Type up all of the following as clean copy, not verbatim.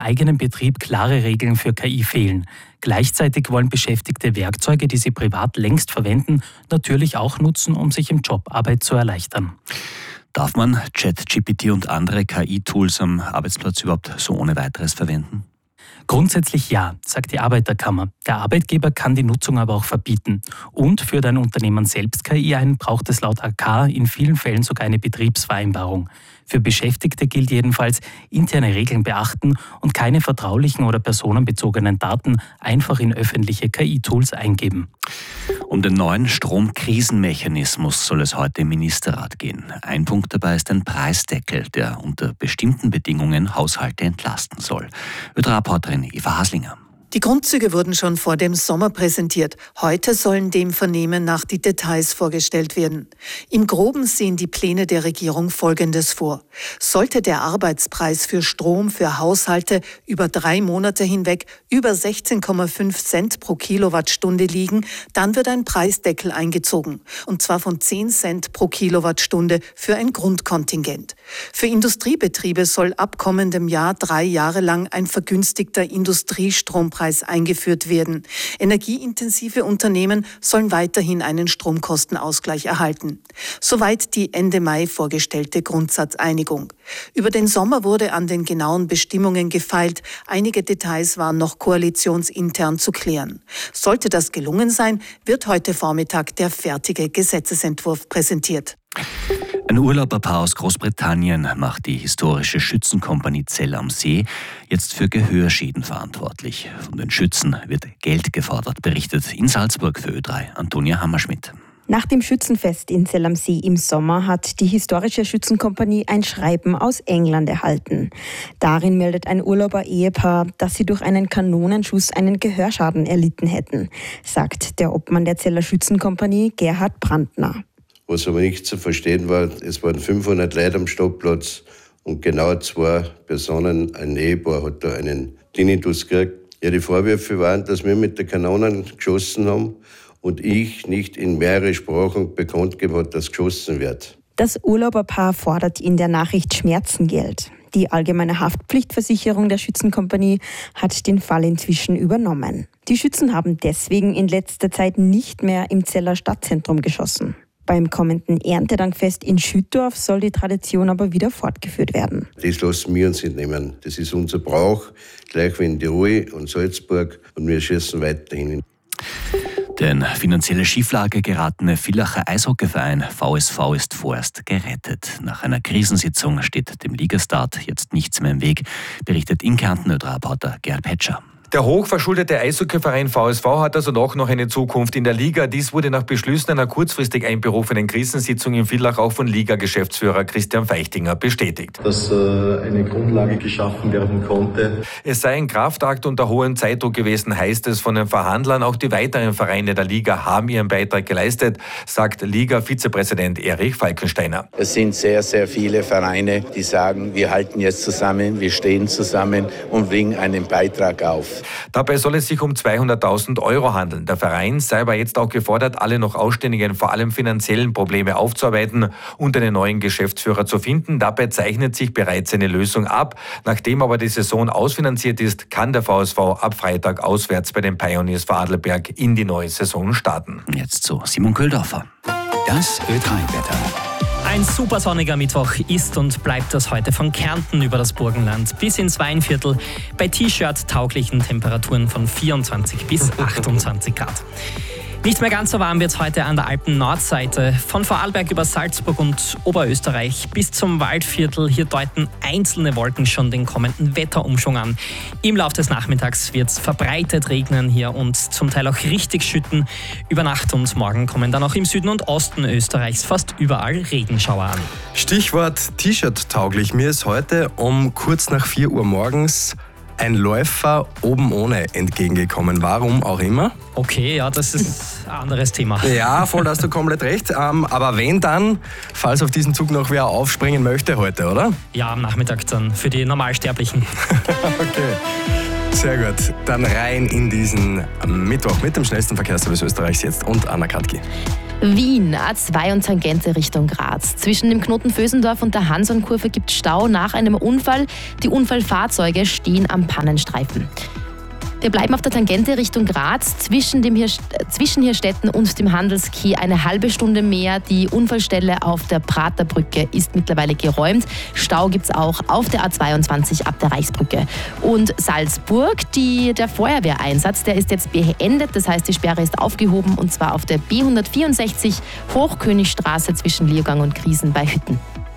eigenen Betrieb klare Regeln für KI fehlen. Gleichzeitig wollen Beschäftigte Werkzeuge, die sie privat längst verwenden, natürlich auch nutzen, um sich im Job Arbeit zu erleichtern. Darf man ChatGPT und andere KI-Tools am Arbeitsplatz überhaupt so ohne weiteres verwenden? Grundsätzlich ja, sagt die Arbeiterkammer. Der Arbeitgeber kann die Nutzung aber auch verbieten. Und führt ein Unternehmen selbst KI ein, braucht es laut AK in vielen Fällen sogar eine Betriebsvereinbarung. Für Beschäftigte gilt jedenfalls, interne Regeln beachten und keine vertraulichen oder personenbezogenen Daten einfach in öffentliche KI-Tools eingeben. Um den neuen Stromkrisenmechanismus soll es heute im Ministerrat gehen. Ein Punkt dabei ist ein Preisdeckel, der unter bestimmten Bedingungen Haushalte entlasten soll. ÖDRA-Reporterin Eva Haslinger. Die Grundzüge wurden schon vor dem Sommer präsentiert. Heute sollen dem Vernehmen nach die Details vorgestellt werden. Im Groben sehen die Pläne der Regierung Folgendes vor. Sollte der Arbeitspreis für Strom für Haushalte über 3 Monate hinweg über 16,5 Cent pro Kilowattstunde liegen, dann wird ein Preisdeckel eingezogen. Und zwar von 10 Cent pro Kilowattstunde für ein Grundkontingent. Für Industriebetriebe soll ab kommendem Jahr 3 Jahre lang ein vergünstigter Industriestrompreis eingeführt werden. Energieintensive Unternehmen sollen weiterhin einen Stromkostenausgleich erhalten. Soweit die Ende Mai vorgestellte Grundsatzeinigung. Über den Sommer wurde an den genauen Bestimmungen gefeilt. Einige Details waren noch koalitionsintern zu klären. Sollte das gelungen sein, wird heute Vormittag der fertige Gesetzesentwurf präsentiert. Ein Urlauberpaar aus Großbritannien macht die historische Schützenkompanie Zell am See jetzt für Gehörschäden verantwortlich. Von den Schützen wird Geld gefordert, berichtet in Salzburg für Ö3 Antonia Hammerschmidt. Nach dem Schützenfest in Zell am See im Sommer hat die historische Schützenkompanie ein Schreiben aus England erhalten. Darin meldet ein Urlauber-Ehepaar, dass sie durch einen Kanonenschuss einen Gehörschaden erlitten hätten, sagt der Obmann der Zeller Schützenkompanie Gerhard Brandner. Was aber nicht zu verstehen war, es waren 500 Leute am Stadtplatz und genau 2 Personen, ein Ehepaar, hat da einen Tinnitus gekriegt. Ja, die Vorwürfe waren, dass wir mit der Kanonen geschossen haben und ich nicht in mehrere Sprachen bekannt gegeben habe, dass geschossen wird. Das Urlauberpaar fordert in der Nachricht Schmerzengeld. Die allgemeine Haftpflichtversicherung der Schützenkompanie hat den Fall inzwischen übernommen. Die Schützen haben deswegen in letzter Zeit nicht mehr im Zeller Stadtzentrum geschossen. Beim kommenden Erntedankfest in Schüttorf soll die Tradition aber wieder fortgeführt werden. Das lassen wir uns nicht nehmen. Das ist unser Brauch, gleich wie in Tirol und Salzburg, und wir schießen weiterhin. Der in finanzielle Schieflage geratene Villacher Eishockeyverein VSV ist vorerst gerettet. Nach einer Krisensitzung steht dem Ligastart jetzt nichts mehr im Weg, berichtet in Kärnten ÖDRA-Reporter Gerhard Petscher. Der hochverschuldete Eishockeyverein VSV hat also doch noch eine Zukunft in der Liga. Dies wurde nach Beschlüssen einer kurzfristig einberufenen Krisensitzung in Villach auch von Liga-Geschäftsführer Christian Feichtinger bestätigt. Dass eine Grundlage geschaffen werden konnte. Es sei ein Kraftakt unter hohem Zeitdruck gewesen, heißt es von den Verhandlern. Auch die weiteren Vereine der Liga haben ihren Beitrag geleistet, sagt Liga-Vizepräsident Erich Falkensteiner. Es sind sehr, sehr viele Vereine, die sagen, wir halten jetzt zusammen, wir stehen zusammen und bringen einen Beitrag auf. Dabei soll es sich um 200.000 € handeln. Der Verein sei aber jetzt auch gefordert, alle noch ausständigen, vor allem finanziellen Probleme aufzuarbeiten und einen neuen Geschäftsführer zu finden. Dabei zeichnet sich bereits eine Lösung ab. Nachdem aber die Saison ausfinanziert ist, kann der VSV ab Freitag auswärts bei den Pioneers Vorarlberg in die neue Saison starten. Jetzt zu Simon Köhldorfer. Das Ö3-Wetter. Ein super sonniger Mittwoch ist und bleibt das heute von Kärnten über das Burgenland bis ins Weinviertel bei T-Shirt-tauglichen Temperaturen von 24 bis 28 Grad. Nicht mehr ganz so warm wird es heute an der Alpen-Nordseite. Von Vorarlberg über Salzburg und Oberösterreich bis zum Waldviertel. Hier deuten einzelne Wolken schon den kommenden Wetterumschwung an. Im Laufe des Nachmittags wird es verbreitet regnen hier und zum Teil auch richtig schütten. Über Nacht und morgen kommen dann auch im Süden und Osten Österreichs fast überall Regenschauer an. Stichwort T-Shirt-tauglich. Mir ist heute um kurz nach 4 Uhr morgens ein Läufer oben ohne entgegengekommen. Warum auch immer. Okay, ja, das ist ein anderes Thema. Ja, voll, da hast du komplett recht. Aber wenn dann, falls auf diesen Zug noch wer aufspringen möchte heute, oder? Ja, am Nachmittag dann für die Normalsterblichen. Okay, sehr gut. Dann rein in diesen Mittwoch mit dem schnellsten Verkehrsservice Österreichs jetzt und Anna Katki. Wien, A2 und Tangente Richtung Graz. Zwischen dem Knoten Vösendorf und der Hansonkurve gibt es Stau nach einem Unfall. Die Unfallfahrzeuge stehen am Pannenstreifen. Wir bleiben auf der Tangente Richtung Graz, zwischen Hirstetten und dem Handelsquai eine halbe Stunde mehr. Die Unfallstelle auf der Praterbrücke ist mittlerweile geräumt. Stau gibt es auch auf der A22 ab der Reichsbrücke. Und Salzburg, der Feuerwehreinsatz, der ist jetzt beendet. Das heißt, die Sperre ist aufgehoben und zwar auf der B164 Hochkönigstraße zwischen Leogang und Griesen bei Hütten.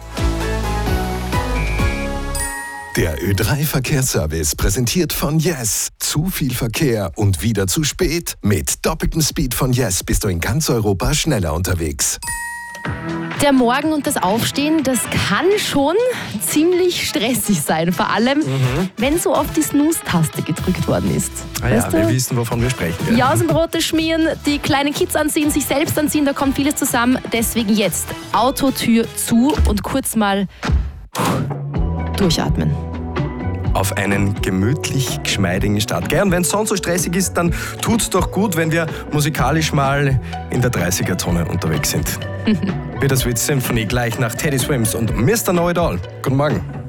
Der Ö3-Verkehrsservice präsentiert von Yes. Zu viel Verkehr und wieder zu spät? Mit doppeltem Speed von Yes bist du in ganz Europa schneller unterwegs. Der Morgen und das Aufstehen, das kann schon ziemlich stressig sein. Vor allem, wenn so oft die Snooze-Taste gedrückt worden ist. Ja, wir wissen, wovon wir sprechen. Jausenbrote schmieren, die kleinen Kids anziehen, sich selbst anziehen, da kommt vieles zusammen. Deswegen jetzt Autotür zu und kurz mal durchatmen. Auf einen gemütlich geschmeidigen Start. Und wenn es sonst so stressig ist, dann tut's doch gut, wenn wir musikalisch mal in der 30er-Zone unterwegs sind. Bittersweet Symphony gleich nach Teddy Swims und Mr. Know It All. Guten Morgen.